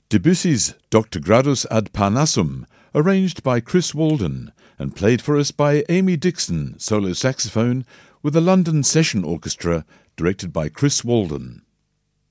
Debussy's Dr. Gradus ad Parnassum, arranged by Chris Walden and played for us by Amy Dixon, solo saxophone, with the London Session Orchestra, directed by Chris Walden.